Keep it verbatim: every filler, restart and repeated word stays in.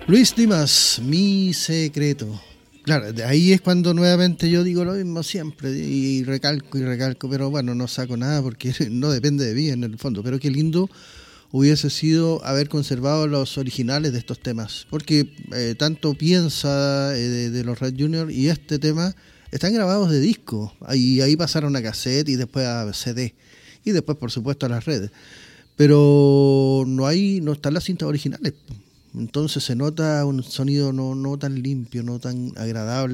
Luis Dimas, Mi Secreto. Claro, de ahí es cuando nuevamente yo digo lo mismo siempre y recalco y recalco, pero bueno, no saco nada porque no depende de mí en el fondo. Pero qué lindo hubiese sido haber conservado los originales de estos temas, porque eh, tanto Piensa eh, de, de los Red Junior y este tema están grabados de disco, y ahí pasaron a cassette y después a C D y después por supuesto a las redes, pero no hay, no están las cintas originales. Entonces se nota un sonido no, no tan limpio, no tan agradable